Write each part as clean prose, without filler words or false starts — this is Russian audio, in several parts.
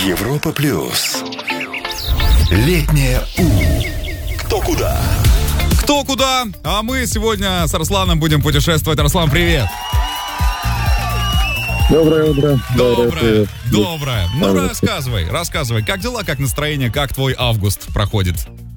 Европа плюс. Летнее У. Кто куда? Кто куда? А мы сегодня с Арсланом будем путешествовать. Арслан, привет! Доброе утро. Доброе. Ну, рассказывай. Как дела, как настроение, как твой август проходит?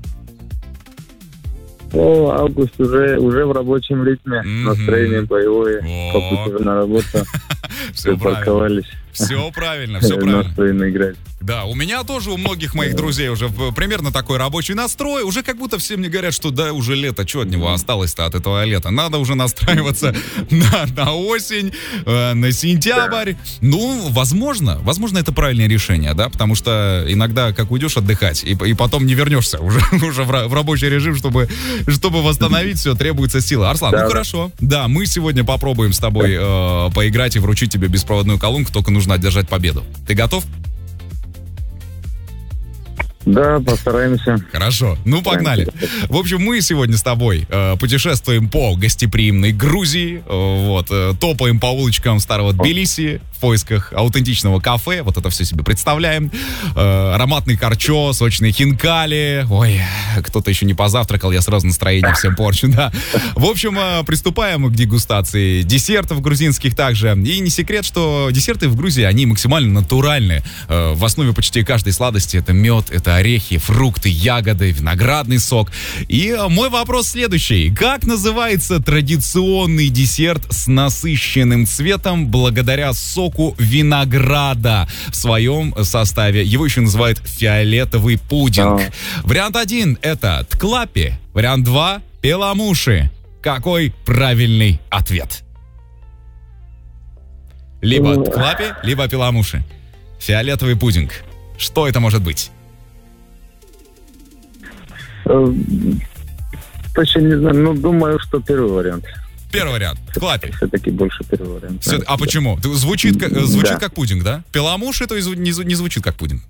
Август уже в рабочем ритме. Настроение боевое. По пути на работу. Все парковались. Все правильно. Настроено играть. Да, у меня тоже, у многих моих друзей уже примерно такой рабочий настрой. Уже как будто все мне говорят, что да, уже лето, что от него осталось-то, от этого лета. Надо уже настраиваться на осень, на сентябрь. Ну, возможно, это правильное решение, да, потому что иногда как уйдешь отдыхать, и потом не вернешься уже в рабочий режим, чтобы восстановить все, требуется сила. Арслан, ну хорошо. Да, мы сегодня попробуем с тобой поиграть и вручить тебе беспроводную колонку, только нужно одержать победу. Ты готов? Да, постараемся. Хорошо, ну погнали. В общем, мы сегодня с тобой путешествуем по гостеприимной Грузии, топаем по улочкам старого Тбилиси в поисках аутентичного кафе, вот это все себе представляем. Ароматный карчо, сочные хинкали. Ой, кто-то еще не позавтракал, я сразу настроение всем порчу, да. В общем, приступаем к дегустации десертов грузинских также. И не секрет, что десерты в Грузии, они максимально натуральные. В основе почти каждой сладости это мед, это орехи, фрукты, ягоды, виноградный сок. И мой вопрос следующий. Как называется традиционный десерт с насыщенным цветом благодаря соку винограда в своем составе? Его еще называют фиолетовый пудинг. Вариант 1 это тклапи. Вариант 2 пеламуши. Какой правильный ответ? Либо тклапи, либо пеламуши. Фиолетовый пудинг. Что это может быть? Точно не знаю, но думаю, что первый вариант. Первый вариант. Тклапи. Все-таки больше первый вариант. А почему? Звучит как пудинг, да? Пеламуши, то есть не звучит как пудинг.